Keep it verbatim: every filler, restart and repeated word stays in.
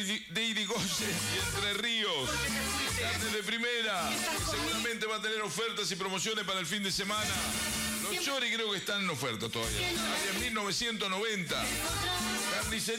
de Irigoyen y Entre Ríos. Carne de primera, que seguramente va a tener ofertas y promociones para el fin de semana. Los choris creo que están en oferta todavía. A diez mil novecientos noventa. Carnicería